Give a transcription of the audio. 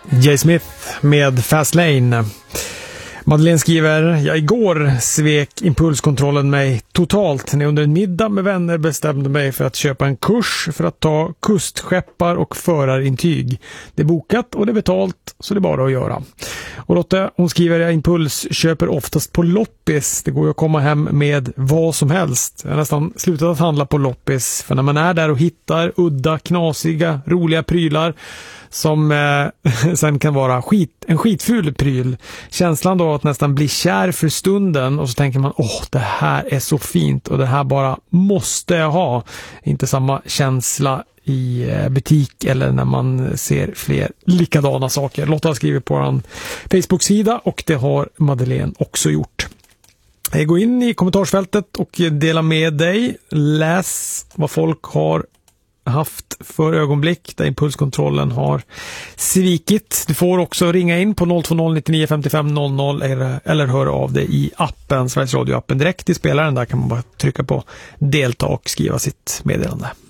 Jay Smith med Fast Lane. Madeleine skriver: jag igår svek impulskontrollen mig totalt när jag under en middag med vänner bestämde mig för att köpa en kurs för att ta kustskeppar och förarintyg. Det är bokat och det är betalt, så det är bara att göra. Och Lotte, hon skriver: jag impuls köper oftast på loppis. Det går ju att komma hem med vad som helst. Jag har nästan slutat att handla på loppis, för när man är där och hittar udda, knasiga, roliga prylar som sen kan vara en skitful pryl. Känslan då att nästan bli kär för stunden, och så tänker man, det här är så fint och det här bara måste jag ha. Inte samma känsla i butik eller när man ser fler likadana saker. Lotta har skrivit på en Facebook-sida och det har Madeleine också gjort. Gå in i kommentarsfältet och dela med dig. Läs vad folk har haft för ögonblick där impulskontrollen har svikit. Du får också ringa in på 020 99 55 00 eller höra av dig i appen, Sveriges Radio-appen, direkt i spelaren. Där kan man bara trycka på delta och skriva sitt meddelande.